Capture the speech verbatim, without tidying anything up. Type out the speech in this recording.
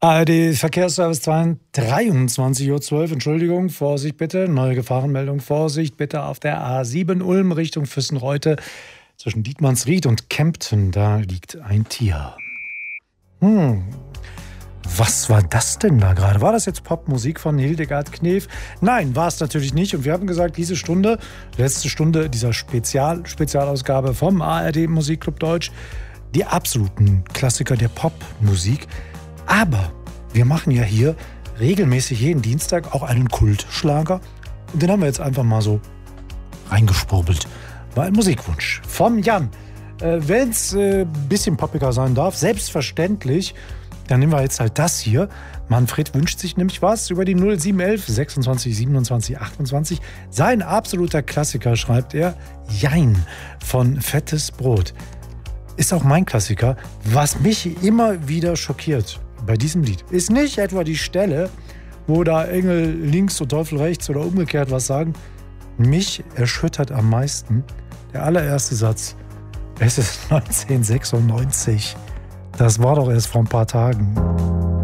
A R D Verkehrsservice dreiundzwanzig Uhr zwölf, Entschuldigung, Vorsicht bitte, neue Gefahrenmeldung, Vorsicht bitte auf der A sieben Ulm Richtung Füssenreute zwischen Dietmannsried und Kempten, da liegt ein Tier. Hm, was war das denn da gerade? War das jetzt Popmusik von Hildegard Knef? Nein, war es natürlich nicht. Und wir haben gesagt, diese Stunde, letzte Stunde dieser Spezial, Spezialausgabe vom A R D Musikclub Deutsch, die absoluten Klassiker der Popmusik. Aber wir machen ja hier regelmäßig jeden Dienstag auch einen Kultschlager. Und den haben wir jetzt einfach mal so reingespurbelt. War ein Musikwunsch vom Jan. Äh, Wenn es ein äh, bisschen poppiger sein darf, selbstverständlich, dann nehmen wir jetzt halt das hier. Manfred wünscht sich nämlich was über die null sieben eins eins sechsundzwanzig siebenundzwanzig achtundzwanzig. Sein absoluter Klassiker, schreibt er, Jein von Fettes Brot. Ist auch mein Klassiker. Was mich immer wieder schockiert bei diesem Lied ist nicht etwa die Stelle, wo da Engel links und Teufel rechts oder umgekehrt was sagen. Mich erschüttert am meisten der allererste Satz. Es ist neunzehnhundertsechsundneunzig. Das war doch erst vor ein paar Tagen.